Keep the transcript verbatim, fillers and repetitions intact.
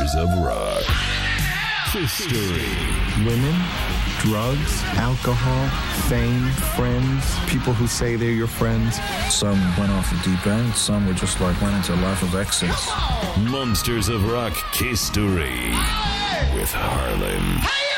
Monsters of Rock. History. Women, drugs, alcohol, fame, friends, people who say they're your friends. Some went off the deep end, some were just like went into a life of excess. Monsters of Rock History with Harlan.